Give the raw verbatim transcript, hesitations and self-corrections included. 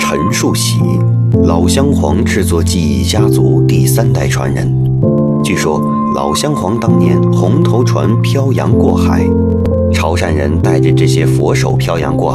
陈树喜，老香皇制作技艺家族第三代传人。据说老香皇当年红头船漂洋过海，潮汕人带着这些佛手漂洋过